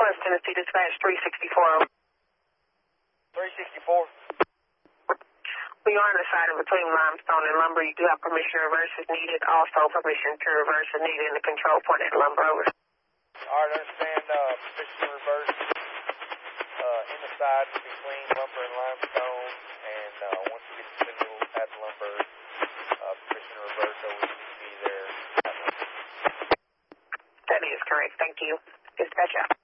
Northwest Tennessee Dispatch 364. 364. We are on the side of between limestone and lumber. You do have permission to reverse if needed. Also permission to reverse if needed in the control point at lumber. Over. All right, understand. Permission to reverse in the side between lumber and limestone. And once we get the signal at the lumber, permission to reverse over to be there at lumber. That is correct. Thank you. Dispatch out.